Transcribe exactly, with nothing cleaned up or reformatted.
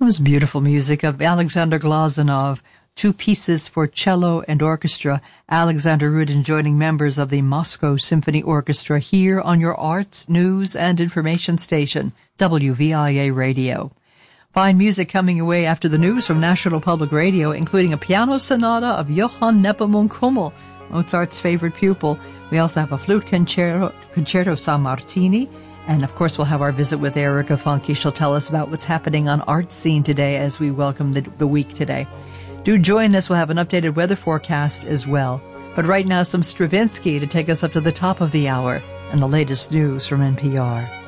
was beautiful music of Alexander Glazunov, two pieces for cello and orchestra. Alexander Rudin joining members of the Moscow Symphony Orchestra here on your arts, news, and information station, W V I A Radio. Fine music coming away after the news from National Public Radio, including a piano sonata of Johann Nepomuk Hummel, Mozart's favorite pupil. We also have a flute concerto, concerto San Martini, and of course we'll have our visit with Erica Funke. She'll tell us about what's happening on Art Scene today as we welcome the, the week today. Do join us. We'll have an updated weather forecast as well. But right now, some Stravinsky to take us up to the top of the hour and the latest news from N P R.